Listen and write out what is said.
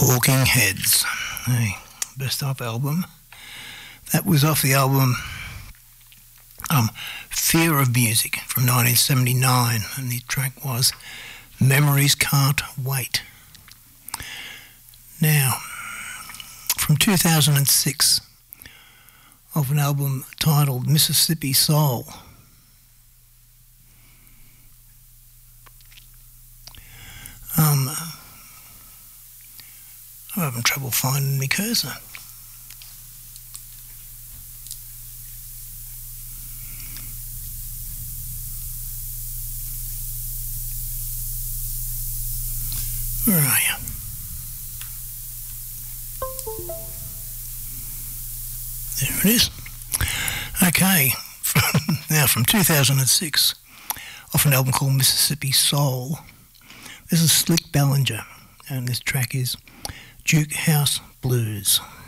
Talking Heads, hey, best of album. That was off the album Fear of Music from 1979, and the track was Memories Can't Wait. Now, from 2006, of an album titled Mississippi Soul. I'm having trouble finding my cursor. Where are you? There it is. Okay, now from 2006, off an album called Mississippi Soul. This is Slick Ballinger, and this track is Duke House Blues.